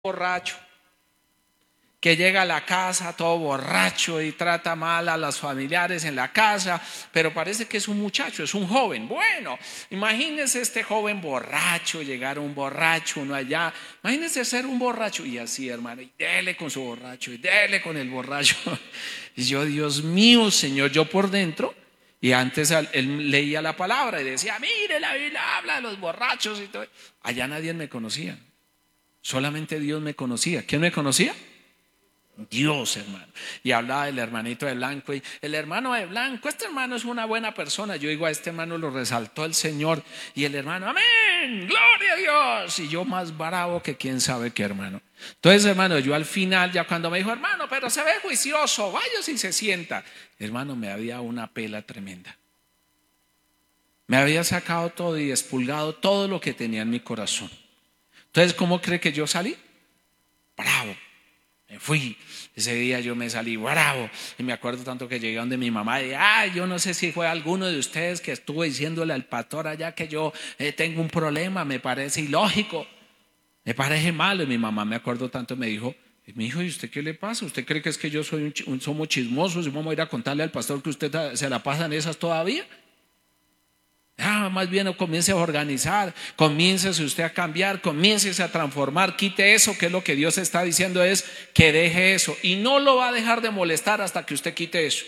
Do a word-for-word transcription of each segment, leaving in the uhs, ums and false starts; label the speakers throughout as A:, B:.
A: borracho, que llega a la casa todo borracho y trata mal a los familiares en la casa, pero parece que es un muchacho, es un joven. Bueno, imagínese este joven borracho, llegar un borracho, uno allá, imagínese ser un borracho y así, hermano, y dele con su borracho, y dele con el borracho. Y yo, Dios mío, Señor, yo por dentro, y antes él leía la palabra y decía, mire, la Biblia habla de los borrachos y todo. Allá nadie me conocía, solamente Dios me conocía. ¿Quién me conocía? Dios, hermano. Y hablaba del hermanito de blanco y el hermano de blanco, este hermano es una buena persona. Yo digo, a este hermano lo resaltó el Señor. Y el hermano, amén, gloria a Dios. Y yo más bravo que quién sabe qué, hermano. Entonces, hermano, yo al final, ya cuando me dijo, hermano, pero se ve juicioso, vaya si se sienta. Hermano, me había una pela tremenda. Me había sacado todo y expulgado todo lo que tenía en mi corazón. Entonces, ¿cómo cree que yo salí? Bravo. Me fui, ese día yo me salí bravo y me acuerdo tanto que llegué donde mi mamá y ah, yo no sé si fue alguno de ustedes que estuvo diciéndole al pastor allá que yo eh, tengo un problema, me parece ilógico, me parece malo. Y mi mamá, me acuerdo tanto, me dijo, mi hijo, ¿y usted qué le pasa? ¿Usted cree que es que yo soy un, un somos chismosos y vamos a ir a contarle al pastor que usted se la pasa en esas todavía? Ah, más bien comience a organizar, comience usted a cambiar, comience a transformar, quite eso, que es lo que Dios está diciendo, es que deje eso y no lo va a dejar de molestar hasta que usted quite eso.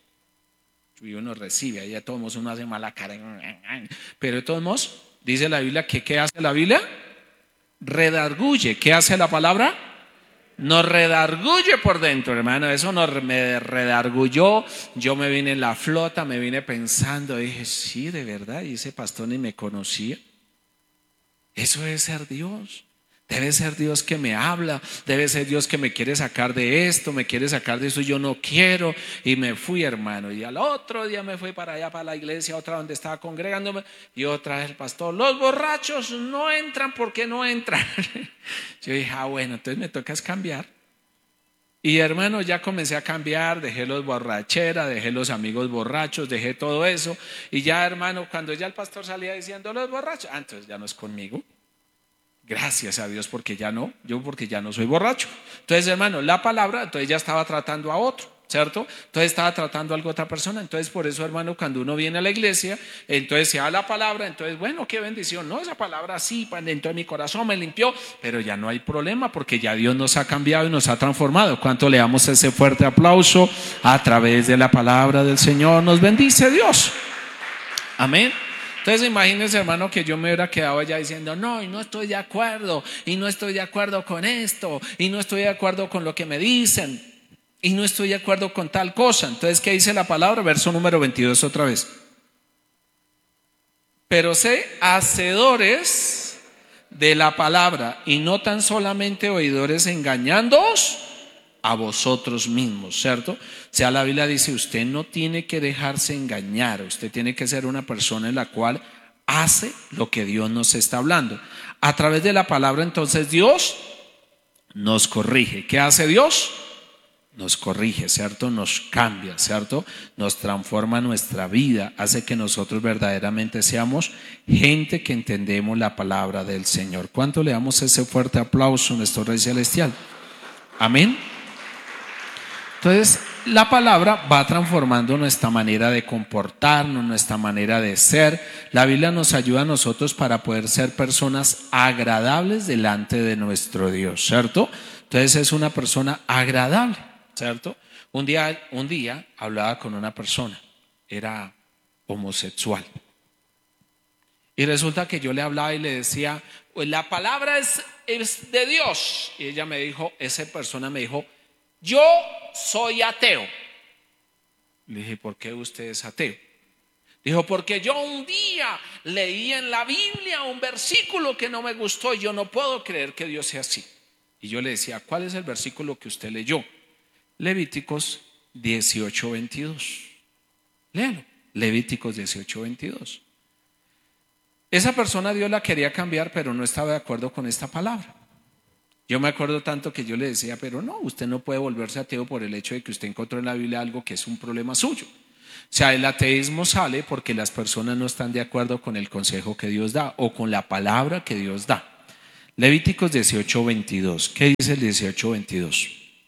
A: Y uno recibe, ahí a todos modos uno hace mala cara, pero de todos modos dice la Biblia que ¿qué hace la Biblia? Redarguye. ¿Qué hace la palabra? Nos redarguye por dentro, hermano. Eso nos, me redargulló. Yo me vine en la flota, me vine pensando, dije, sí, de verdad, y ese pastor ni me conocía. Eso debe ser Dios. Debe ser Dios que me habla, debe ser Dios que me quiere sacar de esto, me quiere sacar de eso, yo no quiero. Y me fui, hermano, y al otro día me fui para allá, para la iglesia, otra donde estaba congregándome, y otra vez el pastor, los borrachos no entran, ¿por qué no entran? Yo dije, ah, bueno, entonces me toca es cambiar. Y hermano, ya comencé a cambiar, dejé los borracheras, dejé los amigos borrachos, dejé todo eso. Y ya, hermano, cuando ya el pastor salía diciendo los borrachos, ah, entonces ya no es conmigo. Gracias a Dios porque ya no, yo porque ya no soy borracho. Entonces, hermano, la palabra, entonces ya estaba tratando a otro, ¿cierto? Entonces estaba tratando a algo a otra persona. Entonces, por eso, hermano, cuando uno viene a la iglesia, entonces se da la palabra, entonces, bueno, qué bendición, ¿no? Esa palabra sí, dentro de mi corazón me limpió, pero ya no hay problema porque ya Dios nos ha cambiado y nos ha transformado. ¿Cuánto le damos ese fuerte aplauso? A través de la palabra del Señor nos bendice Dios. Amén. Entonces imagínense, hermano, que yo me hubiera quedado allá diciendo no, y no estoy de acuerdo, y no estoy de acuerdo con esto, y no estoy de acuerdo con lo que me dicen, y no estoy de acuerdo con tal cosa. Entonces, ¿qué dice la palabra? Verso número veintidós otra vez. Pero sé hacedores de la palabra y no tan solamente oidores, engañándoos a vosotros mismos, ¿cierto? O sea, la Biblia dice, usted no tiene que dejarse engañar, usted tiene que ser una persona en la cual hace lo que Dios nos está hablando. A través de la palabra, entonces, Dios nos corrige. ¿Qué hace Dios? Nos corrige, ¿cierto? Nos cambia, ¿cierto? Nos transforma nuestra vida, hace que nosotros verdaderamente seamos gente que entendemos la palabra del Señor. ¿Cuánto le damos ese fuerte aplauso a nuestro Rey Celestial? Amén. Entonces, la palabra va transformando nuestra manera de comportarnos, nuestra manera de ser. La Biblia nos ayuda a nosotros para poder ser personas agradables delante de nuestro Dios, ¿cierto? Entonces, es una persona agradable, ¿cierto? Un día, un día hablaba con una persona, era homosexual. Y resulta que yo le hablaba y le decía, pues la palabra es, es de Dios. Y ella me dijo, esa persona me dijo, yo soy ateo. Le dije, ¿por qué usted es ateo? Dijo, porque yo un día leí en la Biblia un versículo que no me gustó y yo no puedo creer que Dios sea así. Y yo le decía, ¿cuál es el versículo que usted leyó? Levíticos dieciocho veintidós. Léalo, Levíticos dieciocho veintidós. Esa persona Dios la quería cambiar, pero no estaba de acuerdo con esta palabra. Yo me acuerdo tanto que yo le decía, pero no, usted no puede volverse ateo por el hecho de que usted encontró en la Biblia algo que es un problema suyo. O sea, el ateísmo sale porque las personas no están de acuerdo con el consejo que Dios da o con la palabra que Dios da. Levíticos dieciocho veintidós. ¿Qué dice el dieciocho veintidós?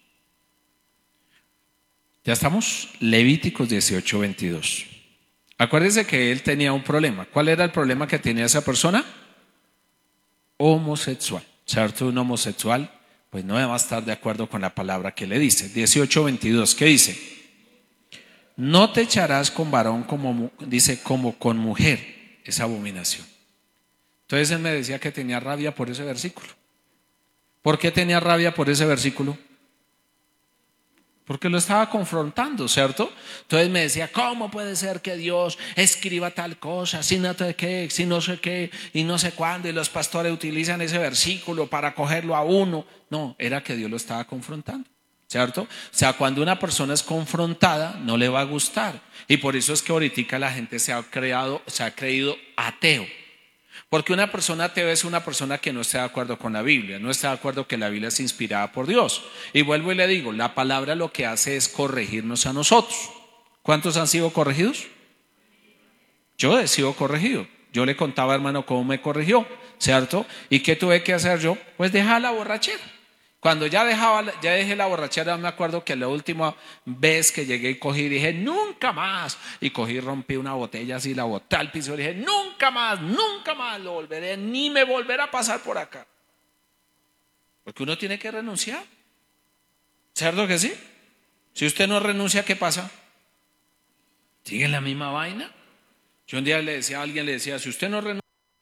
A: ¿Ya estamos? Levíticos dieciocho veintidós. Acuérdense que él tenía un problema. ¿Cuál era el problema que tenía esa persona? Homosexual. ¿Cierto? Un homosexual pues no va a estar de acuerdo con la palabra que le dice. dieciocho veintidós. ¿Qué dice? No te echarás con varón como, dice, como con mujer. Es abominación. Entonces él me decía que tenía rabia por ese versículo. ¿Por qué tenía rabia por ese versículo? Porque lo estaba confrontando, ¿cierto? Entonces me decía, ¿cómo puede ser que Dios escriba tal cosa, si no sé qué, si no sé qué, y no sé cuándo, y los pastores utilizan ese versículo para cogerlo a uno? No, era que Dios lo estaba confrontando, ¿cierto? O sea, cuando una persona es confrontada, no le va a gustar. Y por eso es que ahorita la gente se ha creado, se ha creído ateo. Porque una persona atea es una persona que no está de acuerdo con la Biblia, no está de acuerdo que la Biblia es inspirada por Dios. Y vuelvo y le digo, la palabra lo que hace es corregirnos a nosotros. ¿Cuántos han sido corregidos? Yo he sido corregido. Yo le contaba, hermano, cómo me corrigió, ¿cierto? ¿Y qué tuve que hacer yo? Pues dejar la borrachera. Cuando ya dejaba, ya dejé la borrachera, me acuerdo que la última vez que llegué y cogí, dije, nunca más. Y cogí, rompí una botella así, la boté al piso y dije, nunca más, nunca más lo volveré, ni me volverá a pasar por acá. Porque uno tiene que renunciar. ¿Cierto que sí? Si usted no renuncia, ¿qué pasa? ¿Sigue en la misma vaina? Yo un día le decía a alguien, le decía, si usted no renuncia,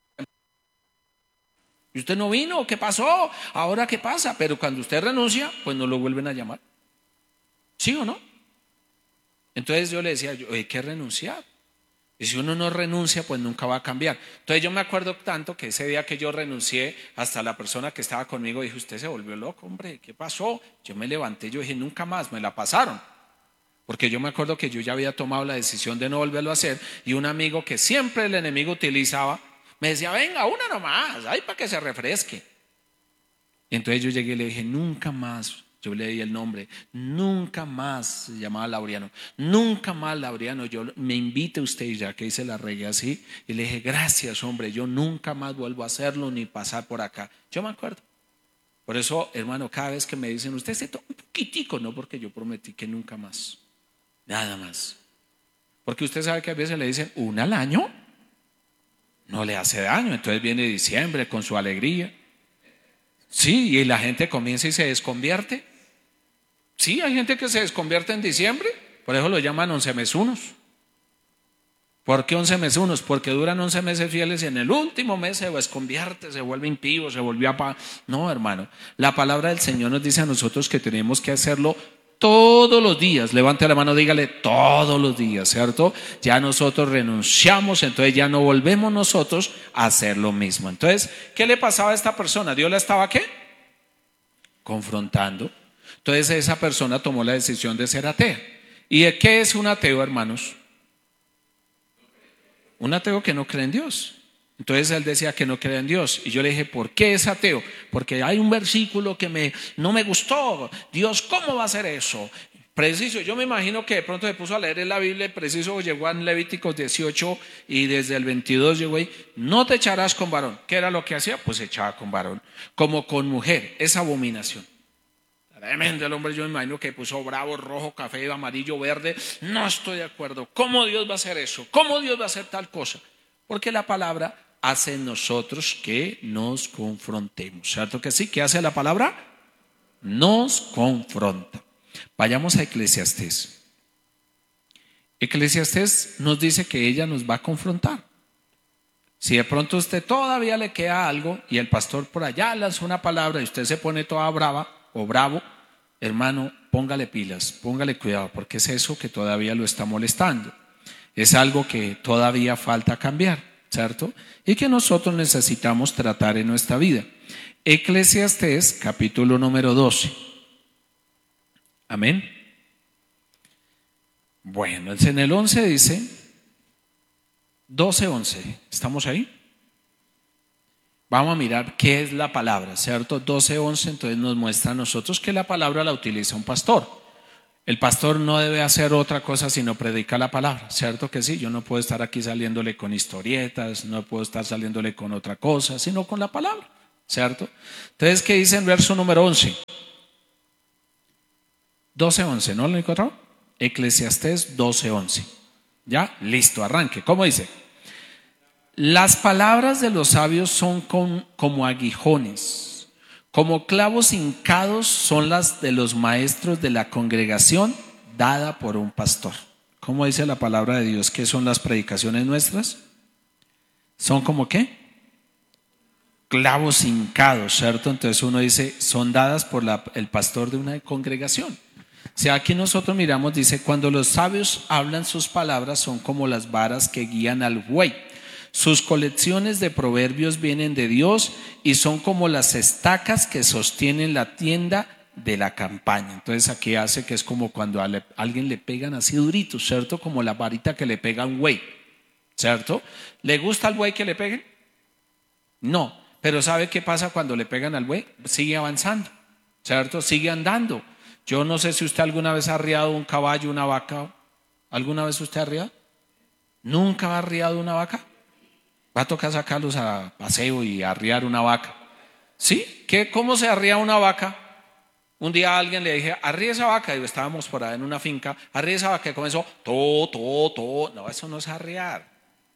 A: ¿y usted no vino? ¿Qué pasó? ¿Ahora qué pasa? Pero cuando usted renuncia, pues no lo vuelven a llamar. ¿Sí o no? Entonces yo le decía, yo, hay que renunciar. Y si uno no renuncia, pues nunca va a cambiar. Entonces yo me acuerdo tanto que ese día que yo renuncié, hasta la persona que estaba conmigo dijo, usted se volvió loco, hombre, ¿qué pasó? Yo me levanté, yo dije, nunca más, me la pasaron. Porque yo me acuerdo que yo ya había tomado la decisión de no volverlo a hacer. Y un amigo que siempre el enemigo utilizaba, me decía, venga, una nomás, ahí para que se refresque. Y entonces yo llegué y le dije, nunca más, yo le di el nombre, nunca más, se llamaba Laureano, nunca más, Laureano, yo me invite usted, ya que hice la regué así, y le dije, gracias, hombre, yo nunca más vuelvo a hacerlo ni pasar por acá. Yo me acuerdo. Por eso, hermano, cada vez que me dicen, usted se toma un poquitico, no, porque yo prometí que nunca más, nada más. Porque usted sabe que a veces le dicen, una al año. No le hace daño, entonces viene diciembre con su alegría. Sí, y la gente comienza y se desconvierte. Sí, hay gente que se desconvierte en diciembre, por eso lo llaman once mesunos. ¿Por qué once mesunos? Porque duran once meses fieles y en el último mes se desconvierte, se vuelve impío, se volvió a pa... No, hermano, la palabra del Señor nos dice a nosotros que tenemos que hacerlo todos los días. Levante la mano, dígale todos los días, ¿cierto? Ya nosotros renunciamos, entonces ya no volvemos nosotros a hacer lo mismo. Entonces, ¿qué le pasaba a esta persona? ¿Dios la estaba qué? Confrontando. Entonces esa persona tomó la decisión de ser atea. ¿Y qué es un ateo, hermanos? Un ateo que no cree en Dios. Entonces él decía que no cree en Dios. Y yo le dije, ¿por qué es ateo? Porque hay un versículo que me, no me gustó. Dios, ¿cómo va a hacer eso? Preciso, yo me imagino que de pronto se puso a leer en la Biblia. Preciso llegó a Levíticos dieciocho y desde el veintidós llegó ahí. No te echarás con varón. ¿Qué era lo que hacía? Pues se echaba con varón. Como con mujer. Es abominación. Tremendo el hombre, yo me imagino que puso bravo, rojo, café, amarillo, verde. No estoy de acuerdo. ¿Cómo Dios va a hacer eso? ¿Cómo Dios va a hacer tal cosa? Porque la palabra hace en nosotros que nos confrontemos. ¿Cierto que sí? ¿Qué hace la palabra? Nos confronta. Vayamos a Eclesiastés. Eclesiastés nos dice que ella nos va a confrontar. Si de pronto a usted todavía le queda algo y el pastor por allá lanzó una palabra y usted se pone toda brava o bravo, hermano, póngale pilas, póngale cuidado, porque es eso que todavía lo está molestando. Es algo que todavía falta cambiar, ¿cierto? Y que nosotros necesitamos tratar en nuestra vida. Eclesiastés, capítulo número doce. Amén. Bueno, en el once dice, doce, once, ¿estamos ahí? Vamos a mirar qué es la palabra, ¿cierto? doce, once, entonces nos muestra a nosotros que la palabra la utiliza un pastor. El pastor no debe hacer otra cosa sino predicar la palabra, ¿cierto que sí? Yo no puedo estar aquí saliéndole con historietas, no puedo estar saliéndole con otra cosa, sino con la palabra, ¿cierto? Entonces, ¿qué dice en verso número once? doce once, ¿no lo encontró? Eclesiastés doce once. ¿Ya? Listo, arranque. ¿Cómo dice? Las palabras de los sabios son con, como aguijones, como clavos hincados son las de los maestros de la congregación dada por un pastor. ¿Cómo dice la palabra de Dios? ¿Qué son las predicaciones nuestras? ¿Son como qué? Clavos hincados, ¿cierto? Entonces uno dice, son dadas por la, el pastor de una congregación. O sea, aquí nosotros miramos, dice, cuando los sabios hablan, sus palabras son como las varas que guían al buey. Sus colecciones de proverbios vienen de Dios y son como las estacas que sostienen la tienda de la campaña. Entonces aquí hace que es como cuando a, le, a alguien le pegan así durito, ¿cierto? Como la varita que le pega a un buey, ¿cierto? ¿Le gusta al buey que le peguen? No, pero ¿sabe qué pasa cuando le pegan al buey? Sigue avanzando, ¿cierto? Sigue andando. Yo no sé si usted alguna vez ha arriado un caballo, una vaca. ¿Alguna vez usted ha arriado? ¿Nunca ha arriado una vaca? Va a tocar sacarlos a paseo y arriar una vaca. ¿Sí? ¿Qué, ¿Cómo se arría una vaca? Un día a alguien le dije, arríe esa vaca, y estábamos por ahí en una finca, arríe esa vaca, y comenzó, to, to, to. No, eso no es arriar.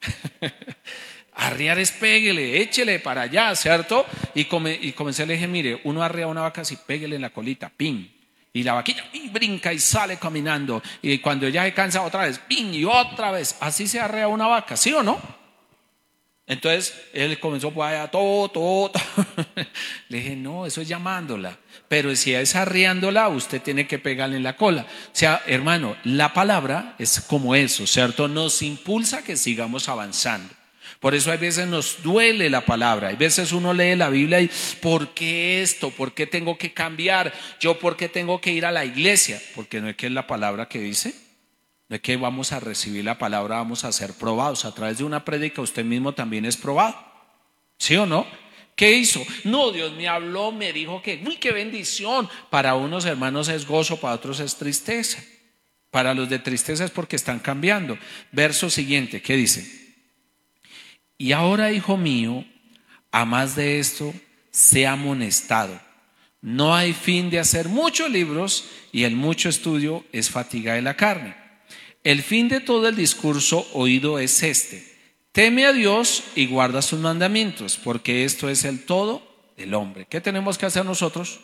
A: Arriar es péguele, échele para allá, ¿cierto? Y, come, y comencé, le dije, mire, uno arría una vaca así, péguele en la colita, pin. Y la vaquilla y brinca y sale caminando. Y cuando ella se cansa otra vez, pin, y otra vez. Así se arrea una vaca, ¿sí o no? Entonces él comenzó por allá, todo, todo, todo. Le dije, no, eso es llamándola. Pero si es arriándola, usted tiene que pegarle en la cola. O sea, hermano, la palabra es como eso, ¿cierto? Nos impulsa a que sigamos avanzando. Por eso hay veces nos duele la palabra. Hay veces uno lee la Biblia y ¿por qué esto? ¿Por qué tengo que cambiar? ¿Yo por qué tengo que ir a la iglesia? Porque no es que es la palabra que dice. No es que vamos a recibir la palabra, vamos a ser probados. A través de una prédica usted mismo también es probado. ¿Sí o no? ¿Qué hizo? No, Dios me habló, me dijo que, uy, qué bendición. Para unos hermanos es gozo, para otros es tristeza. Para los de tristeza es porque están cambiando. Verso siguiente, ¿qué dice? Y ahora, hijo mío, a más de esto, sea amonestado. No hay fin de hacer muchos libros y el mucho estudio es fatiga de la carne. El fin de todo el discurso oído es este: teme a Dios y guarda sus mandamientos, porque esto es el todo del hombre. ¿Qué tenemos que hacer nosotros?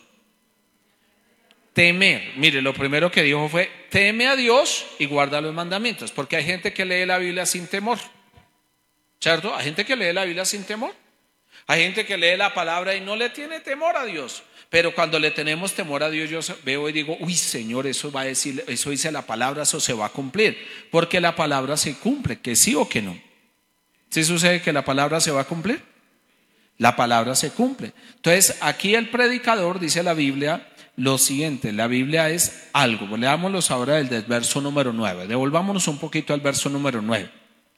A: Temer. Mire, lo primero que dijo fue: teme a Dios y guarda los mandamientos, porque hay gente que lee la Biblia sin temor, ¿cierto? Hay gente que lee la Biblia sin temor. Hay gente que lee la palabra y no le tiene temor a Dios. Pero cuando le tenemos temor a Dios, yo veo y digo, uy, Señor, eso va a decir, eso dice la palabra, eso se va a cumplir. Porque la palabra se cumple, que sí o que no. ¿Sí sucede que la palabra se va a cumplir? La palabra se cumple. Entonces, aquí el predicador dice la Biblia lo siguiente: la Biblia es algo. Leámoslos ahora del verso número nueve. Devolvámonos un poquito al verso número nueve.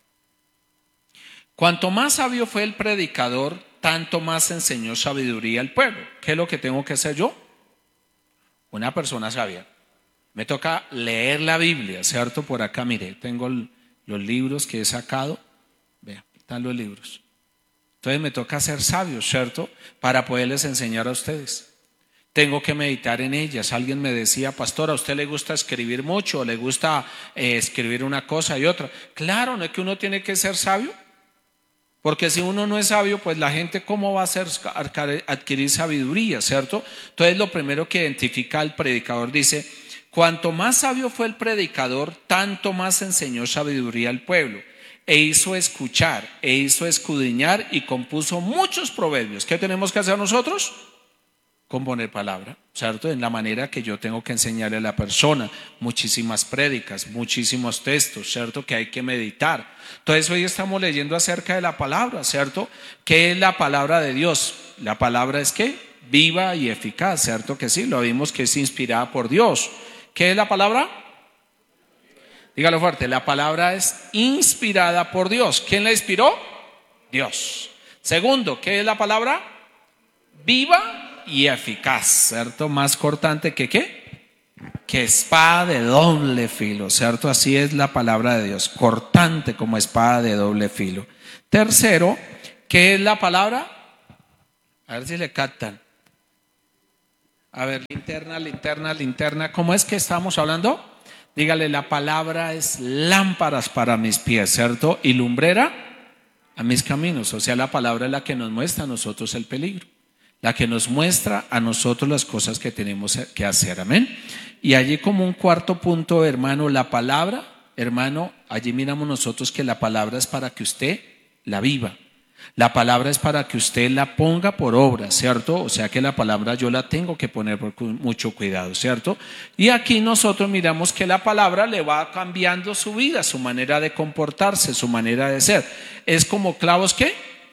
A: Cuanto más sabio fue el predicador, tanto más enseñó sabiduría al pueblo. ¿Qué es lo que tengo que hacer yo? Una persona sabia. Me toca leer la Biblia, ¿cierto? Por acá, mire, tengo los libros que he sacado. Vean, están los libros. Entonces me toca ser sabio, ¿cierto? Para poderles enseñar a ustedes. Tengo que meditar en ellas. Alguien me decía, pastor, ¿a usted le gusta escribir mucho? ¿O le gusta eh, escribir una cosa y otra? Claro, ¿no es que uno tiene que ser sabio? Porque si uno no es sabio, pues la gente ¿cómo va a hacer adquirir sabiduría, cierto? Entonces lo primero que identifica el predicador dice: cuanto más sabio fue el predicador, tanto más enseñó sabiduría al pueblo, e hizo escuchar, e hizo escudriñar, y compuso muchos proverbios. ¿Qué tenemos que hacer nosotros? Componer palabra, ¿cierto? En la manera que yo tengo que enseñarle a la persona. Muchísimas prédicas, muchísimos textos, ¿cierto? Que hay que meditar. Entonces hoy estamos leyendo acerca de la palabra, ¿cierto? ¿Qué es la palabra de Dios? La palabra es ¿qué? Viva y eficaz, ¿cierto? Que sí, lo vimos que es inspirada por Dios. ¿Qué es la palabra? Dígalo fuerte, la palabra es inspirada por Dios. ¿Quién la inspiró? Dios. Segundo, ¿qué es la palabra? Viva y eficaz, ¿cierto? Más cortante que ¿qué? Que espada de doble filo, ¿cierto? Así es la palabra de Dios, cortante como espada de doble filo. Tercero, ¿qué es la palabra? A ver si le captan. A ver, linterna, linterna, linterna. ¿Cómo es que estamos hablando? Dígale, la palabra es lámparas para mis pies, ¿cierto? Y lumbrera a mis caminos. O sea, la palabra es la que nos muestra a nosotros el peligro, la que nos muestra a nosotros las cosas que tenemos que hacer. Amén. Y allí como un cuarto punto, hermano, la palabra, hermano, allí miramos nosotros que la palabra es para que usted la viva. La palabra es para que usted la ponga por obra, ¿cierto? O sea que la palabra yo la tengo que poner con mucho cuidado, ¿cierto? Y aquí nosotros miramos que la palabra le va cambiando su vida, su manera de comportarse, su manera de ser. Es como clavos, ¿qué?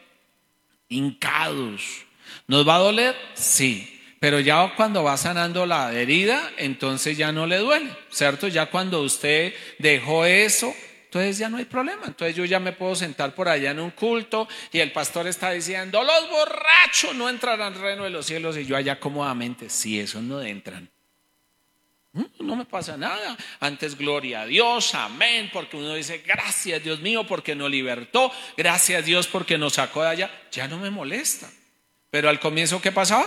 A: Hincados. ¿Nos va a doler? Sí. Pero ya cuando va sanando la herida, entonces ya no le duele, ¿cierto? Ya cuando usted dejó eso, entonces ya no hay problema. Entonces yo ya me puedo sentar por allá en un culto y el pastor está diciendo, los borrachos no entrarán al reino de los cielos, y yo allá cómodamente, sí, esos no entran. No me pasa nada. Antes, gloria a Dios, amén, porque uno dice, gracias Dios mío porque nos libertó, gracias Dios porque nos sacó de allá. Ya no me molesta. Pero al comienzo, ¿qué pasaba?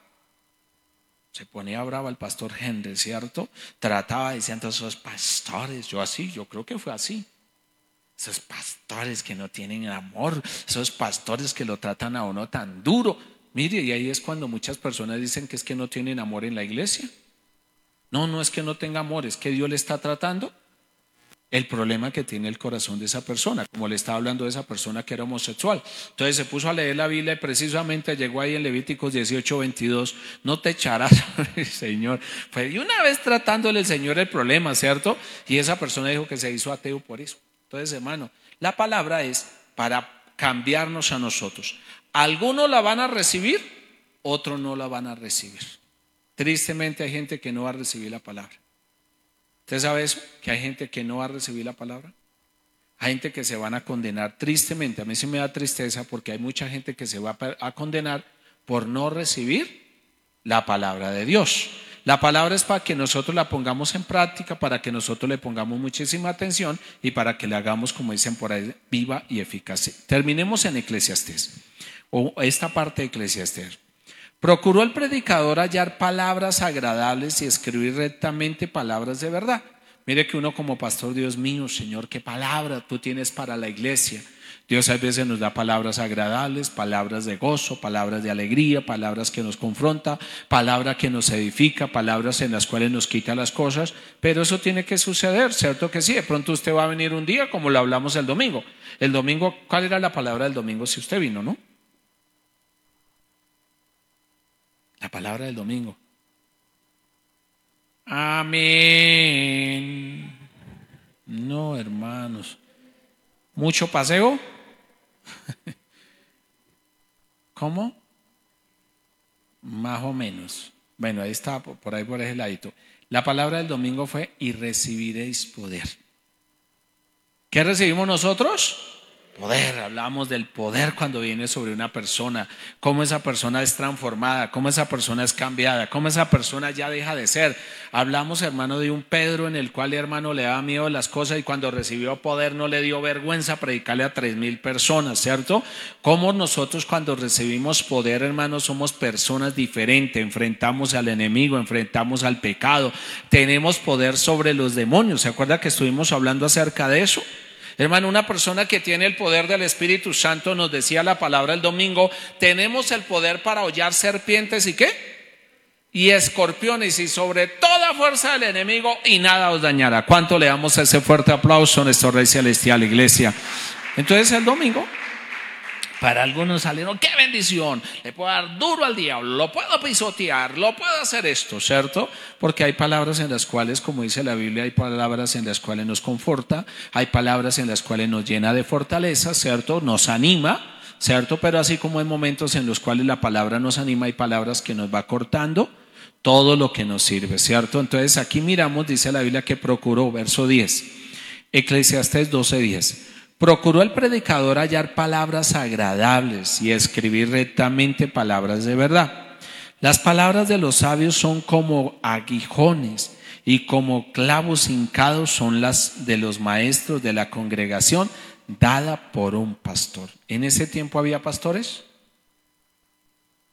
A: Se ponía bravo el pastor Henry, ¿cierto? Trataba diciendo, esos pastores, yo así, yo creo que fue así. Esos pastores que no tienen amor, esos pastores que lo tratan a uno tan duro. Mire, y ahí es cuando muchas personas dicen que es que no tienen amor en la iglesia. No, no es que no tenga amor, es que Dios le está tratando el problema que tiene el corazón de esa persona, como le estaba hablando de esa persona que era homosexual. Entonces se puso a leer la Biblia y precisamente llegó ahí en Levíticos dieciocho veintidós, no te echarás, Señor. Fue de una vez tratándole el Señor el problema, ¿cierto? Y esa persona dijo que se hizo ateo por eso. Entonces, hermano, la palabra es para cambiarnos a nosotros. Algunos la van a recibir, otros no la van a recibir. Tristemente hay gente que no va a recibir la palabra. ¿Usted sabe eso? Que hay gente que no va a recibir la palabra. Hay gente que se van a condenar tristemente. A mí sí me da tristeza porque hay mucha gente que se va a condenar por no recibir la palabra de Dios. La palabra es para que nosotros la pongamos en práctica, para que nosotros le pongamos muchísima atención y para que la hagamos, como dicen por ahí, viva y eficaz. Terminemos en Eclesiastés, o esta parte de Eclesiastés. Procuró el predicador hallar palabras agradables y escribir rectamente palabras de verdad. Mire que uno como pastor, Dios mío, Señor, qué palabra tú tienes para la iglesia. Dios a veces nos da palabras agradables, palabras de gozo, palabras de alegría, palabras que nos confronta, palabra que nos edifica, palabras en las cuales nos quita las cosas, pero eso tiene que suceder, ¿cierto que sí? De pronto usted va a venir un día como lo hablamos el domingo. El domingo, ¿cuál era la palabra del domingo si usted vino, no? La palabra del domingo. Amén. No, hermanos. ¿Mucho paseo? ¿Cómo? Más o menos. Bueno, ahí está, por ahí por ese ladito. La palabra del domingo fue: y recibiréis poder. ¿Qué recibimos nosotros? Poder. Hablamos del poder cuando viene sobre una persona, cómo esa persona es transformada, cómo esa persona es cambiada, cómo esa persona ya deja de ser. Hablamos, hermano, de un Pedro en el cual, hermano, le daba miedo las cosas y cuando recibió poder no le dio vergüenza predicarle a tres mil personas, ¿cierto? Cómo nosotros cuando recibimos poder, hermano, somos personas diferentes, enfrentamos al enemigo, enfrentamos al pecado, tenemos poder sobre los demonios. ¿Se acuerda que estuvimos hablando acerca de eso? Hermano, una persona que tiene el poder del Espíritu Santo, nos decía la palabra el domingo, tenemos el poder para hollar serpientes y ¿qué? Y escorpiones y sobre toda fuerza del enemigo y nada os dañará. ¿Cuánto le damos ese fuerte aplauso a nuestro Rey Celestial, iglesia? Entonces el domingo, para algunos salieron, ¡qué bendición! Le puedo dar duro al diablo, lo puedo pisotear, lo puedo hacer esto, ¿cierto? Porque hay palabras en las cuales, como dice la Biblia, hay palabras en las cuales nos conforta, hay palabras en las cuales nos llena de fortaleza, ¿cierto? Nos anima, ¿cierto? Pero así como hay momentos en los cuales la palabra nos anima, hay palabras que nos va cortando todo lo que nos sirve, ¿cierto? Entonces aquí miramos, dice la Biblia que procuró, verso diez, Eclesiastés doce diez. Procuró el predicador hallar palabras agradables y escribir rectamente palabras de verdad. Las palabras de los sabios son como aguijones y como clavos hincados son las de los maestros de la congregación dada por un pastor. ¿En ese tiempo había pastores?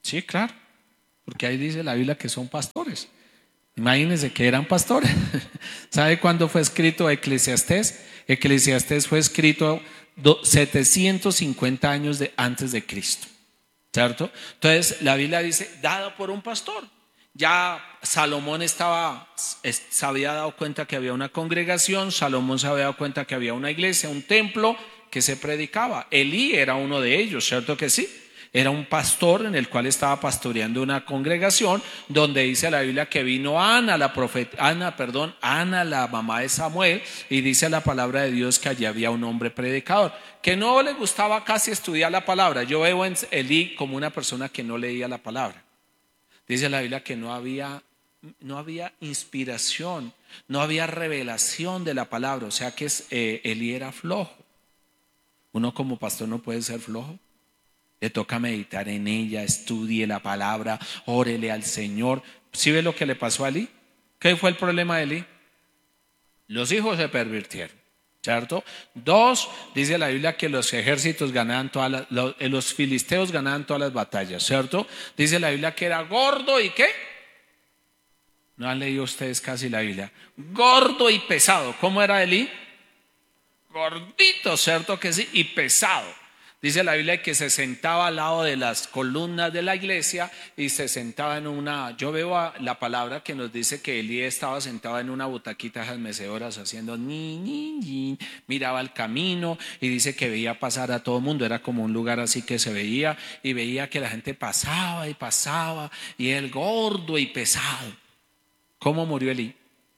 A: Sí, claro, porque ahí dice la Biblia que son pastores. Imagínense que eran pastores. ¿Sabe cuándo fue escrito Eclesiastés? Eclesiastés fue escrito setecientos cincuenta años de, antes de Cristo, ¿cierto? Entonces la Biblia dice, dado por un pastor. Ya Salomón estaba, se había dado cuenta que había una congregación, Salomón se había dado cuenta que había una iglesia, un templo que se predicaba. Elí era uno de ellos, ¿cierto que sí? Era un pastor en el cual estaba pastoreando una congregación, donde dice la Biblia que vino Ana, la profeta, Ana, perdón, Ana, la mamá de Samuel, y dice la palabra de Dios que allí había un hombre predicador, que no le gustaba casi estudiar la palabra. Yo veo en Elí como una persona que no leía la palabra. Dice la Biblia que no había, no había inspiración, no había revelación de la palabra, o sea que eh, Elí era flojo. Uno como pastor no puede ser flojo. Le toca meditar en ella, estudie la palabra, órele al Señor. ¿Sí ve lo que le pasó a Elí? ¿Qué fue el problema de Elí? Los hijos se pervirtieron, ¿cierto? Dos, dice la Biblia que los ejércitos ganaban todas las, los, los filisteos ganaban todas las batallas, ¿cierto? Dice la Biblia que era gordo y ¿qué? No han leído ustedes casi la Biblia. Gordo y pesado. ¿Cómo era Elí? Gordito, ¿cierto que sí? Y pesado. Dice la Biblia que se sentaba al lado de las columnas de la iglesia y se sentaba en una, yo veo la palabra que nos dice que Elí estaba sentado en una butaquita esas mecedoras haciendo ni, ni, ni, miraba el camino y dice que veía pasar a todo el mundo, era como un lugar así que se veía y veía que la gente pasaba y pasaba y él gordo y pesado. ¿Cómo murió Elí?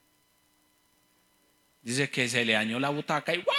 A: Dice que se le dañó la butaca y ¡guau!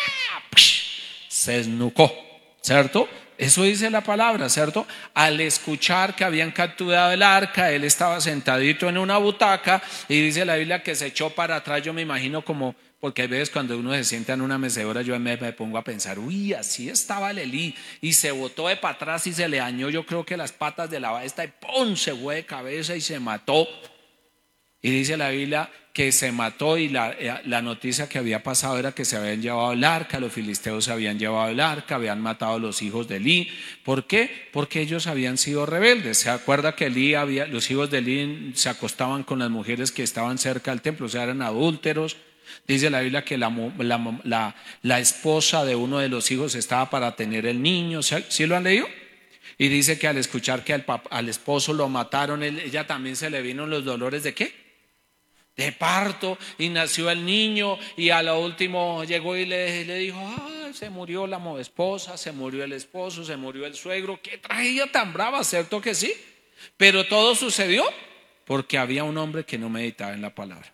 A: Se esnucó, ¿cierto? Eso dice la palabra, ¿cierto? Al escuchar que habían capturado el arca, él estaba sentadito en una butaca y dice la Biblia que se echó para atrás. Yo me imagino como, porque hay veces cuando uno se sienta en una mecedora, yo me, me pongo a pensar, uy, así estaba el Elí, y se botó de para atrás y se le dañó, yo creo que las patas de la basta y ¡pum! Se fue de cabeza y se mató. Y dice la Biblia que se mató y la, la noticia que había pasado era que se habían llevado el arca, los filisteos se habían llevado el arca, habían matado a los hijos de Elí. ¿Por qué? Porque ellos habían sido rebeldes. ¿Se acuerda que Elí había, los hijos de Elí se acostaban con las mujeres que estaban cerca del templo, o sea, eran adúlteros? Dice la Biblia que la, la, la, la esposa de uno de los hijos estaba para tener el niño. ¿Sí lo han leído? Y dice que al escuchar que al, al esposo lo mataron, él, ella también se le vino los dolores de ¿qué? De parto, y nació el niño y a lo último llegó y le, le dijo, ay, se murió la esposa, se murió el esposo, se murió el suegro. Qué tragedia tan brava, ¿cierto que sí? Pero todo sucedió porque había un hombre que no meditaba en la palabra.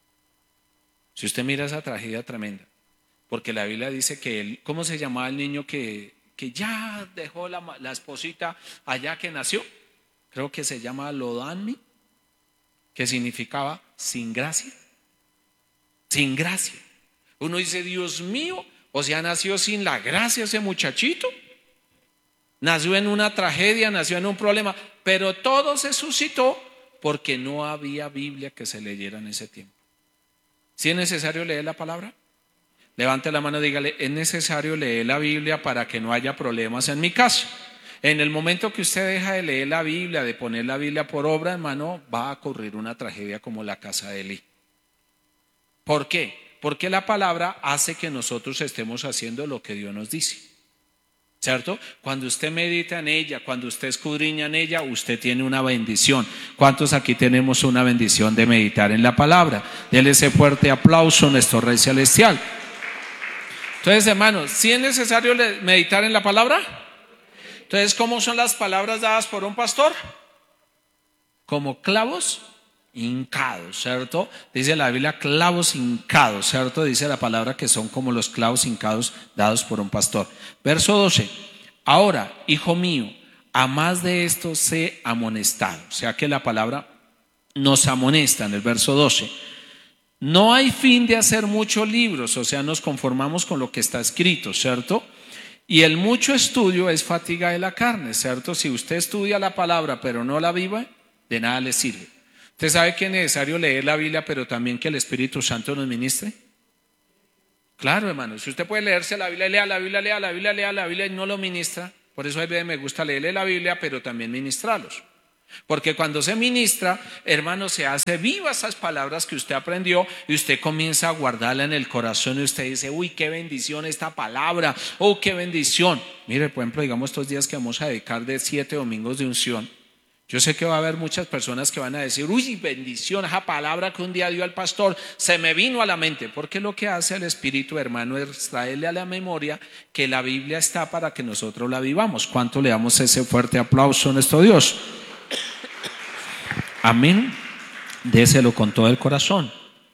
A: Si usted mira esa tragedia tremenda, porque la Biblia dice que él, ¿cómo se llamaba el niño que, que ya dejó la, la esposita allá que nació? Creo que se llama Lodanmi, que significaba sin gracia, sin gracia. Uno dice, Dios mío, o sea, nació sin la gracia ese muchachito, nació en una tragedia, nació en un problema, pero todo se suscitó porque no había Biblia que se leyera en ese tiempo. ¿Sí es necesario leer la palabra? Levante la mano y dígale, es necesario leer la Biblia para que no haya problemas en mi caso. En el momento que usted deja de leer la Biblia, de poner la Biblia por obra, hermano, va a ocurrir una tragedia como la casa de Elí. ¿Por qué? Porque la palabra hace que nosotros estemos haciendo lo que Dios nos dice, ¿cierto? Cuando usted medita en ella, cuando usted escudriña en ella, usted tiene una bendición. ¿Cuántos aquí tenemos una bendición de meditar en la palabra? Dele ese fuerte aplauso a nuestro Rey Celestial. Entonces, hermanos, ¿sí es necesario meditar en la palabra? Entonces, ¿cómo son las palabras dadas por un pastor? Como clavos hincados, ¿cierto? Dice la Biblia, clavos hincados, ¿cierto? Dice la palabra que son como los clavos hincados dados por un pastor. Verso doce. Ahora, hijo mío, a más de esto sé amonestado. O sea que la palabra nos amonesta en el verso doce. No hay fin de hacer muchos libros, o sea, nos conformamos con lo que está escrito, ¿cierto? Y el mucho estudio es fatiga de la carne, ¿cierto? Si usted estudia la palabra pero no la vive, de nada le sirve. ¿Usted sabe que es necesario leer la Biblia pero también que el Espíritu Santo nos ministre? Claro, hermano, si usted puede leerse la Biblia, lea la Biblia, lea la Biblia, lea la Biblia y no lo ministra. Por eso a veces me gusta leerle la Biblia pero también ministrarlos. Porque cuando se ministra, hermano, se hace viva esas palabras que usted aprendió y usted comienza a guardarla en el corazón y usted dice, uy, qué bendición esta palabra, oh, qué bendición. Mire, por ejemplo, digamos estos días que vamos a dedicar de siete domingos de unción. Yo sé que va a haber muchas personas que van a decir, uy, bendición, esa palabra que un día dio el pastor, se me vino a la mente. Porque lo que hace el Espíritu, hermano, es traerle a la memoria que la Biblia está para que nosotros la vivamos. ¿Cuánto le damos ese fuerte aplauso a nuestro Dios? Amén. Déselo con todo el corazón.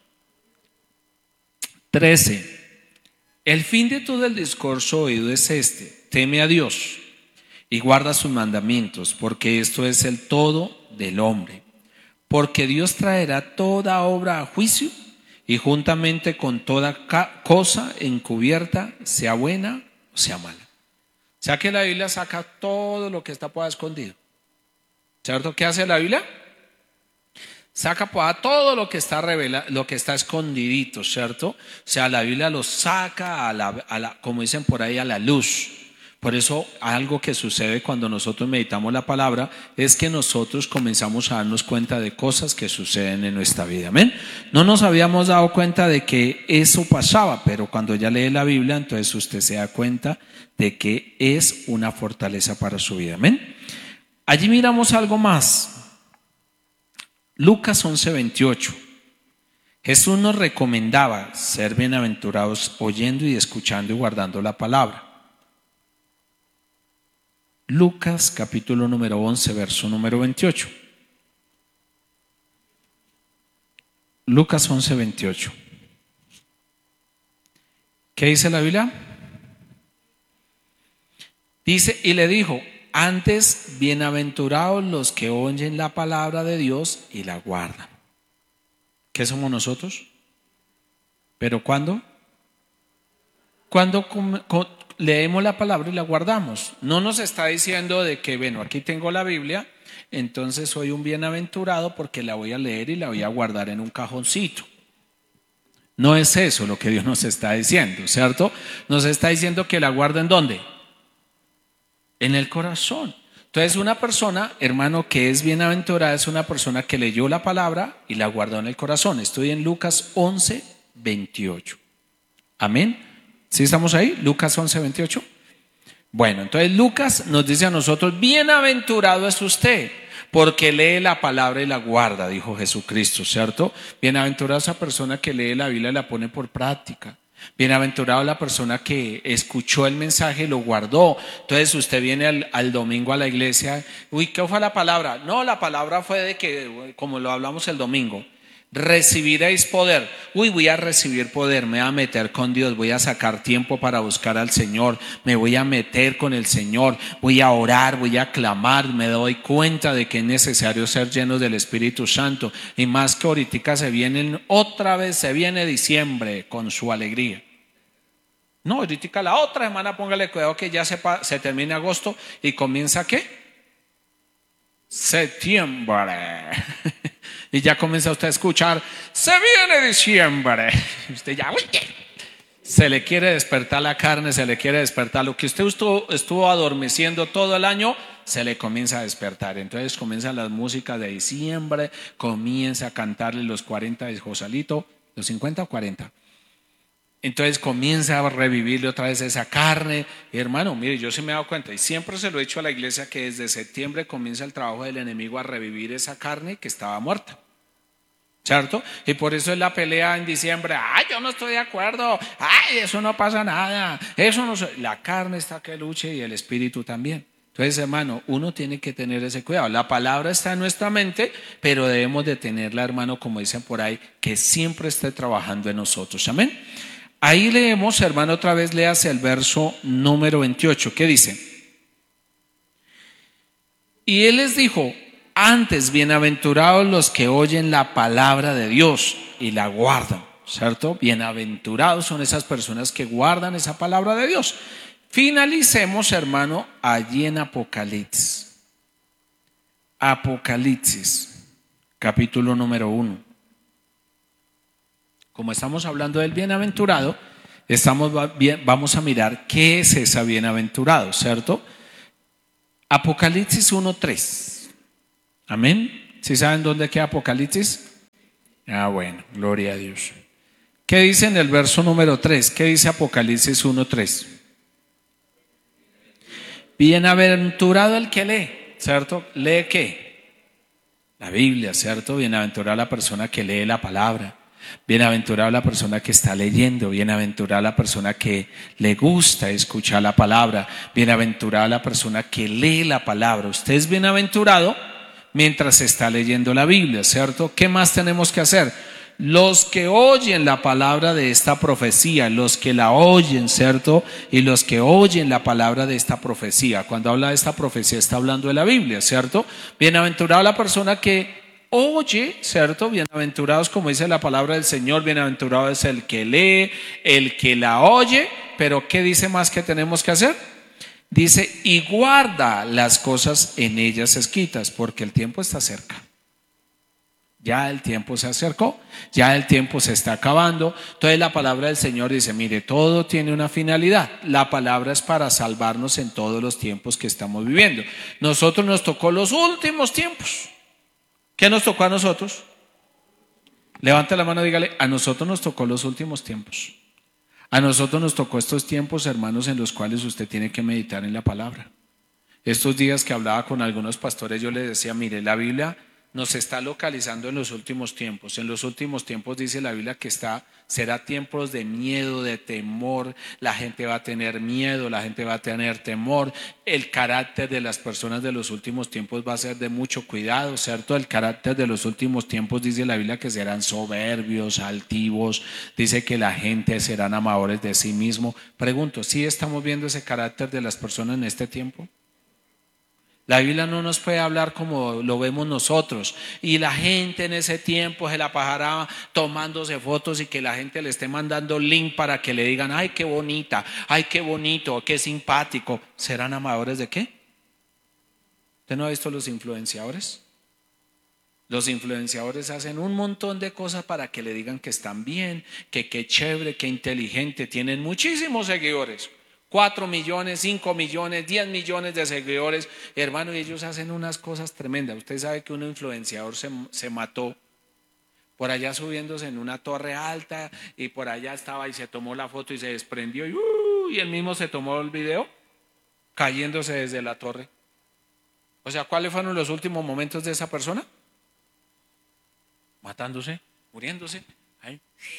A: trece. El fin de todo el discurso oído es este: teme a Dios y guarda sus mandamientos, porque esto es el todo del hombre. Porque Dios traerá toda obra a juicio, y juntamente con toda cosa encubierta, sea buena o sea mala. O sea que la Biblia saca todo lo que está por ahí escondido. ¿Cierto? ¿Qué hace la Biblia? Saca por ahí todo lo que está revela, lo que está escondidito, ¿cierto? O sea, la Biblia lo saca a la, a la, como dicen por ahí, a la luz. Por eso algo que sucede cuando nosotros meditamos la palabra es que nosotros comenzamos a darnos cuenta de cosas que suceden en nuestra vida. Amén. No nos habíamos dado cuenta de que eso pasaba, pero cuando ya lee la Biblia, entonces usted se da cuenta de que es una fortaleza para su vida. Amén. Allí miramos algo más. Lucas once veintiocho. Jesús nos recomendaba ser bienaventurados oyendo y escuchando y guardando la palabra. Lucas capítulo número once, verso número veintiocho. Lucas once veintiocho. ¿Qué dice la Biblia? Dice, y le dijo, antes bienaventurados los que oyen la palabra de Dios y la guardan. ¿Qué somos nosotros? ¿Pero cuándo? Cuando com- com- leemos la palabra y la guardamos. No nos está diciendo de que, bueno, aquí tengo la Biblia, entonces soy un bienaventurado porque la voy a leer y la voy a guardar en un cajoncito. No es eso lo que Dios nos está diciendo, ¿cierto? Nos está diciendo que la guarden ¿dónde? En el corazón. Entonces una persona, hermano, que es bienaventurada es una persona que leyó la palabra y la guardó en el corazón. Estoy en Lucas once veintiocho. Amén. ¿Sí estamos ahí? Lucas once veintiocho. Bueno, entonces Lucas nos dice a nosotros, bienaventurado es usted, porque lee la palabra y la guarda, dijo Jesucristo, ¿cierto? Bienaventurado esa persona que lee la Biblia y la pone por práctica. Bienaventurado la persona que escuchó el mensaje y lo guardó. Entonces usted viene al, al domingo a la iglesia, uy, ¿qué fue la palabra? No, la palabra fue de que, como lo hablamos el domingo, recibiréis poder. Uy, voy a recibir poder, me voy a meter con Dios, voy a sacar tiempo para buscar al Señor, me voy a meter con el Señor, voy a orar, voy a clamar, me doy cuenta de que es necesario ser llenos del Espíritu Santo. Y más que ahorita se vienen, otra vez se viene diciembre con su alegría. No, ahorita la otra semana póngale cuidado que ya se, se termina agosto y comienza ¿qué? Septiembre. Y ya comienza usted a escuchar, se viene diciembre. Usted ya, uy, se le quiere despertar la carne, se le quiere despertar lo que usted estuvo, estuvo adormeciendo todo el año, se le comienza a despertar. Entonces comienzan las músicas de diciembre, comienza a cantarle los cuarenta de Josalito, los cincuenta o cuarenta. Entonces comienza a revivirle otra vez esa carne. Y hermano, mire, yo sí me he dado cuenta, y siempre se lo he dicho a la iglesia, que desde septiembre comienza el trabajo del enemigo a revivir esa carne que estaba muerta, ¿cierto? Y por eso es la pelea en diciembre. Ay, yo no estoy de acuerdo. Ay, eso no pasa nada. Eso no se... La carne está que luche y el espíritu también. Entonces, hermano, uno tiene que tener ese cuidado. La palabra está en nuestra mente, pero debemos de tenerla, hermano, como dicen por ahí, que siempre esté trabajando en nosotros. Amén. Ahí leemos, hermano, otra vez léase el verso número veintiocho. ¿Qué dice? Y él les dijo, antes bienaventurados los que oyen la palabra de Dios y la guardan, ¿cierto? Bienaventurados son esas personas que guardan esa palabra de Dios. Finalicemos, hermano, allí en Apocalipsis. Apocalipsis, capítulo número uno. Como estamos hablando del bienaventurado, estamos bien, vamos a mirar qué es ese bienaventurado, ¿cierto? Apocalipsis uno tres. Amén. ¿Sí saben dónde queda Apocalipsis? Ah, bueno, gloria a Dios. ¿Qué dice en el verso número tres? ¿Qué dice Apocalipsis uno tres? Bienaventurado el que lee, ¿cierto? ¿Lee qué? La Biblia, ¿cierto? Bienaventurada la persona que lee la palabra. Bienaventurada la persona que está leyendo. Bienaventurada la persona que le gusta escuchar la palabra. Bienaventurada la persona que lee la palabra. Usted es bienaventurado mientras está leyendo la Biblia, ¿cierto? ¿Qué más tenemos que hacer? Los que oyen la palabra de esta profecía, los que la oyen, ¿cierto? Y los que oyen la palabra de esta profecía. Cuando habla de esta profecía está hablando de la Biblia, ¿cierto? Bienaventurada la persona que oye, ¿cierto? Bienaventurados, como dice la palabra del Señor, bienaventurado es el que lee, el que la oye. Pero ¿qué dice más que tenemos que hacer? Dice, y guarda las cosas en ellas escritas, porque el tiempo está cerca. Ya el tiempo se acercó, ya el tiempo se está acabando. Entonces la palabra del Señor dice, mire, todo tiene una finalidad. La palabra es para salvarnos en todos los tiempos que estamos viviendo. Nosotros nos tocó los últimos tiempos. ¿Qué nos tocó a nosotros? Levante la mano y dígale, a nosotros nos tocó los últimos tiempos. A nosotros nos tocó estos tiempos, hermanos, en los cuales usted tiene que meditar en la palabra. Estos días que hablaba con algunos pastores, yo les decía, mire, la Biblia nos está localizando en los últimos tiempos. En los últimos tiempos dice la Biblia que está, será tiempos de miedo, de temor. La gente va a tener miedo, la gente va a tener temor. El carácter de las personas de los últimos tiempos va a ser de mucho cuidado, ¿cierto? El carácter de los últimos tiempos dice la Biblia que serán soberbios, altivos. Dice que la gente serán amadores de sí mismo. Pregunto, ¿sí estamos viendo ese carácter de las personas en este tiempo? La Biblia no nos puede hablar como lo vemos nosotros. Y la gente en ese tiempo se la pasará tomándose fotos y que la gente le esté mandando link para que le digan, ay, qué bonita, ay, qué bonito, qué simpático. ¿Serán amadores de qué? ¿Usted no ha visto los influenciadores? Los influenciadores hacen un montón de cosas para que le digan que están bien, que qué chévere, qué inteligente. Tienen muchísimos seguidores. Cuatro millones, cinco millones, diez millones de seguidores, hermano, y ellos hacen unas cosas tremendas. Usted sabe que un influenciador se, se mató por allá subiéndose en una torre alta y por allá estaba y se tomó la foto y se desprendió y, uh, y él mismo se tomó el video cayéndose desde la torre. O sea, ¿cuáles fueron los últimos momentos de esa persona? Matándose, muriéndose. Ahí.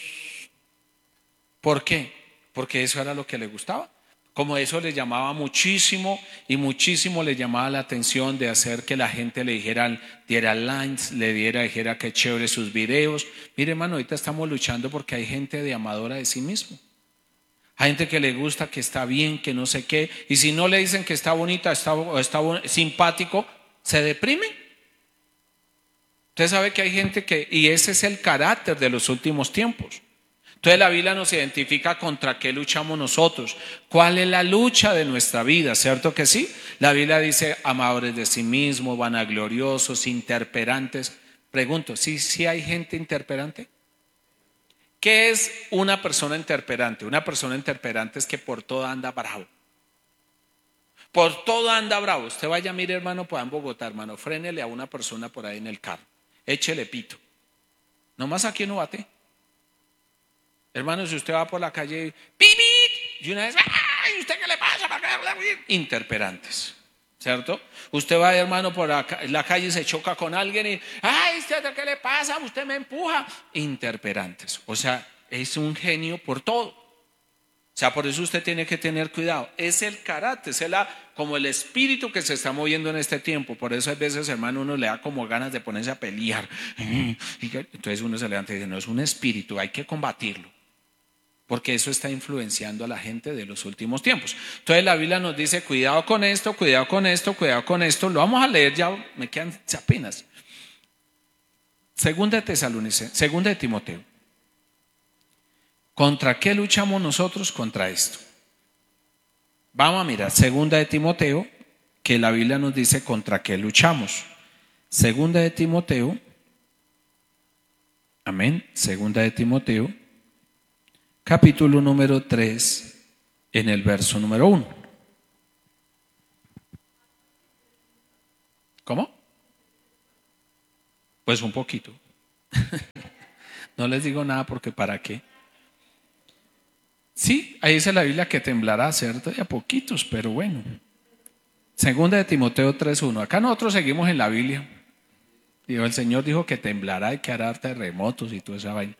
A: ¿Por qué? Porque eso era lo que le gustaba. Como eso le llamaba muchísimo y muchísimo le llamaba la atención de hacer que la gente le dijera, diera likes, le diera, dijera que chévere sus videos. Mire, hermano, ahorita estamos luchando porque hay gente de amadora de sí mismo. Hay gente que le gusta, que está bien, que no sé qué. Y si no le dicen que está bonita, está, está simpático, se deprime. Usted sabe que hay gente que, y ese es el carácter de los últimos tiempos. Entonces la Biblia nos identifica contra qué luchamos nosotros, cuál es la lucha de nuestra vida, ¿cierto que sí? La Biblia dice amadores de sí mismos, vanagloriosos, interperantes. Pregunto, ¿sí, sí hay gente interperante? ¿Qué es una persona interperante? Una persona interperante es que por todo anda bravo. Por todo anda bravo. Usted vaya, mire, hermano, por en Bogotá, hermano, frénele a una persona por ahí en el carro, échele pito. Nomás aquí no bate. Hermano, si usted va por la calle, ¡pipit! Y una vez, ¡ay! ¿Usted qué le pasa? Interperantes, ¿cierto? Usted va, hermano, por la, la calle y se choca con alguien y, ¡ay! ¿Usted qué le pasa? Usted me empuja. Interperantes. O sea, es un genio por todo. O sea, por eso usted tiene que tener cuidado. Es el carácter, es la, como el espíritu que se está moviendo en este tiempo. Por eso a veces, hermano, uno le da como ganas de ponerse a pelear. Entonces uno se levanta y dice, no, es un espíritu, hay que combatirlo. Porque eso está influenciando a la gente de los últimos tiempos. Entonces la Biblia nos dice, cuidado con esto, cuidado con esto, cuidado con esto. Lo vamos a leer ya, me quedan apenas. Segunda de Tesalonicenses, segunda de Timoteo. ¿Contra qué luchamos nosotros? Contra esto. Vamos a mirar, segunda de Timoteo, que la Biblia nos dice contra qué luchamos. Segunda de Timoteo, amén, segunda de Timoteo, capítulo número tres, en el verso número uno. ¿Cómo? Pues un poquito. No les digo nada porque ¿para qué? Sí, ahí dice la Biblia que temblará, ¿cierto? Y a poquitos, pero bueno. Segunda de Timoteo tres uno. Acá nosotros seguimos en la Biblia. Digo, el Señor dijo que temblará y que hará terremotos y toda esa vaina.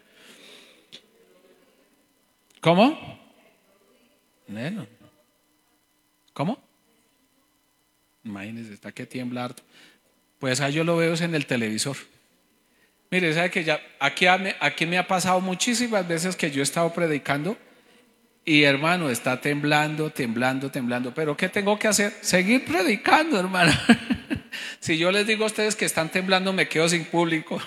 A: ¿Cómo? Bueno. ¿Cómo? Imagínense, está que tiembla harto. Pues ahí yo lo veo en el televisor. Mire, sabe que ya aquí, aquí me ha pasado muchísimas veces que yo he estado predicando y hermano, está temblando, temblando, temblando. Pero ¿qué tengo que hacer? Seguir predicando, hermano. Si yo les digo a ustedes que están temblando, me quedo sin público.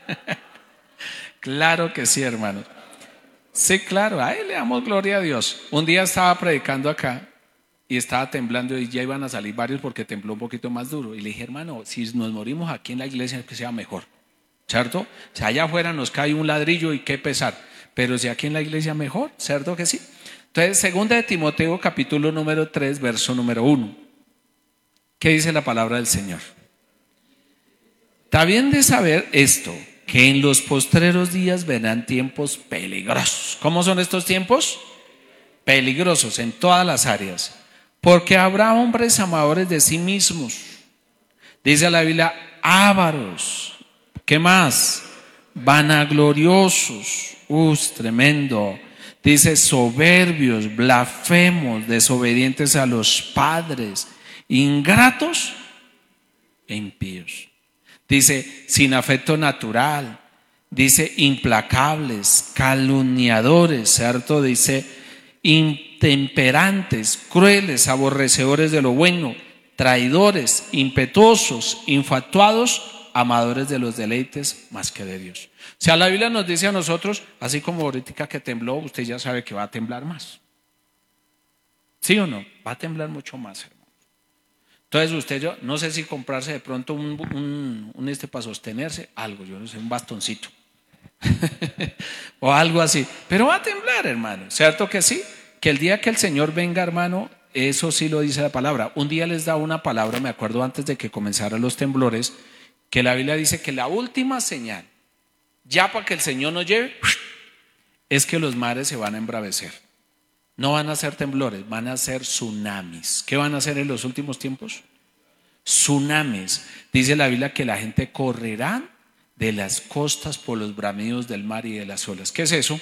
A: Claro que sí, hermanos. Sí, claro, ahí le damos gloria a Dios. Un día estaba predicando acá y estaba temblando y ya iban a salir varios porque tembló un poquito más duro. Y le dije, hermano, si nos morimos aquí en la iglesia, es que sea mejor, ¿cierto? Si allá afuera nos cae un ladrillo y qué pesar, pero si aquí en la iglesia mejor, ¿cierto que sí? Entonces, segunda de Timoteo, capítulo número tres, verso número uno. ¿Qué dice la palabra del Señor? Está bien de saber esto, que en los postreros días vendrán tiempos peligrosos. ¿Cómo son estos tiempos? Peligrosos en todas las áreas. Porque habrá hombres amadores de sí mismos. Dice la Biblia, ávaros. ¿Qué más? Vanagloriosos. Uh, tremendo. Dice soberbios, blasfemos, desobedientes a los padres, ingratos e impíos. Dice sin afecto natural. Dice implacables, calumniadores, ¿cierto? Dice intemperantes, crueles, aborrecedores de lo bueno, traidores, impetuosos, infatuados, amadores de los deleites más que de Dios. O sea, la Biblia nos dice a nosotros, así como ahorita que tembló, usted ya sabe que va a temblar más. ¿Sí o no? Va a temblar mucho más, hermano. Entonces usted, yo no sé si comprarse de pronto un, un, un este para sostenerse, algo, yo no sé, un bastoncito. O algo así. Pero va a temblar, hermano. ¿Cierto que sí? Que el día que el Señor venga, hermano, eso sí lo dice la palabra. Un día les da una palabra, me acuerdo antes de que comenzaran los temblores, que la Biblia dice que la última señal, ya para que el Señor nos lleve, es que los mares se van a embravecer. No van a ser temblores, van a ser tsunamis. ¿Qué van a hacer en los últimos tiempos? Tsunamis. Dice la Biblia que la gente correrá de las costas por los bramidos del mar y de las olas. ¿Qué es eso?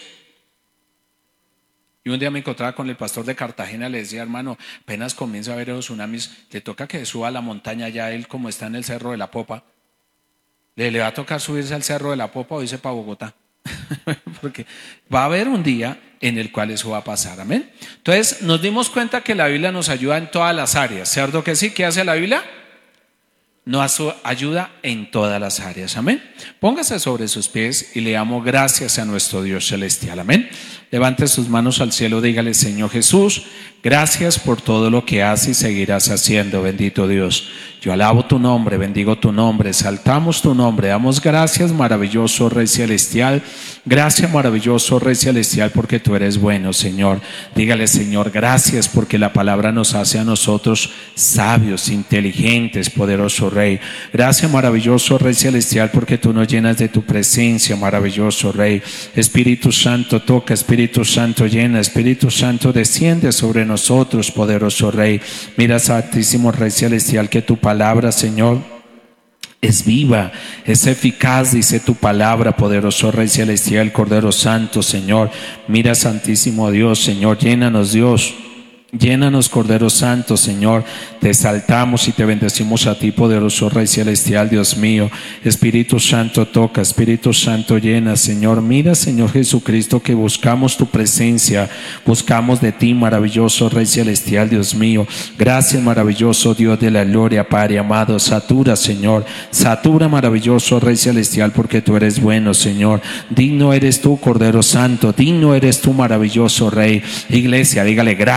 A: Y un día me encontraba con el pastor de Cartagena, le decía, hermano, apenas comienza a ver esos tsunamis, le toca que suba a la montaña, ya él como está en el Cerro de la Popa, le, le va a tocar subirse al Cerro de la Popa o irse para Bogotá. Porque va a haber un día en el cual eso va a pasar, amén. Entonces nos dimos cuenta que la Biblia nos ayuda en todas las áreas, ¿cierto que sí? ¿Qué hace la Biblia? Nos ayuda en todas las áreas, amén. Póngase sobre sus pies y le damos gracias a nuestro Dios celestial, amén. Levante sus manos al cielo, dígale, Señor Jesús, gracias por todo lo que haces y seguirás haciendo, bendito Dios. Yo alabo tu nombre, bendigo tu nombre, exaltamos tu nombre, damos gracias, maravilloso Rey Celestial. Gracias, maravilloso Rey Celestial, porque tú eres bueno, Señor. Dígale, Señor, gracias porque la palabra nos hace a nosotros sabios, inteligentes, poderoso Rey. Gracias, maravilloso Rey Celestial, porque tú nos llenas de tu presencia, maravilloso Rey. Espíritu Santo toca, Espíritu Santo llena, Espíritu Santo desciende sobre nosotros, poderoso Rey. Mira, Santísimo Rey Celestial, que tu palabra, Señor, es viva, es eficaz, dice tu palabra, poderoso Rey Celestial, Cordero Santo, Señor. Mira, Santísimo Dios, Señor, llénanos, Dios. Llénanos, Cordero Santo, Señor. Te exaltamos y te bendecimos a ti, poderoso Rey Celestial, Dios mío. Espíritu Santo toca, Espíritu Santo llena, Señor. Mira, Señor Jesucristo, que buscamos tu presencia, buscamos de ti, maravilloso Rey Celestial, Dios mío. Gracias, maravilloso Dios de la gloria, Padre amado. Satura, Señor, satura, maravilloso Rey Celestial, porque tú eres bueno, Señor. Digno eres tú, Cordero Santo, digno eres tú, maravilloso Rey. Iglesia, dígale gracias, Dios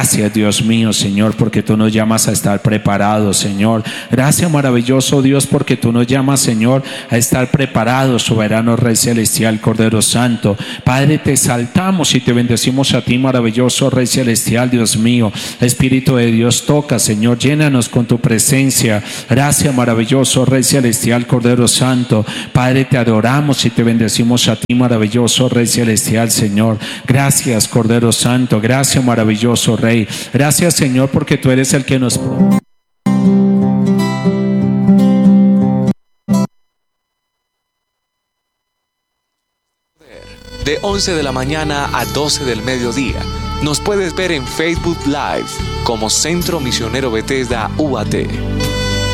A: Dios mío, Señor, porque tú nos llamas a estar preparados, Señor. Gracias, maravilloso Dios, porque tú nos llamas, Señor, a estar preparados, soberano Rey Celestial, Cordero Santo. Padre, te exaltamos y te bendecimos a ti, maravilloso Rey Celestial, Dios mío. Espíritu de Dios, toca, Señor, llénanos con tu presencia. Gracias, maravilloso Rey Celestial, Cordero Santo. Padre, te adoramos y te bendecimos a ti, maravilloso Rey Celestial, Señor. Gracias, Cordero Santo. Gracias, maravilloso Rey. Gracias, Señor, porque tú eres el que nos...
B: De once de la mañana a doce del mediodía. Nos puedes ver en Facebook Live como Centro Misionero Bethesda U A T.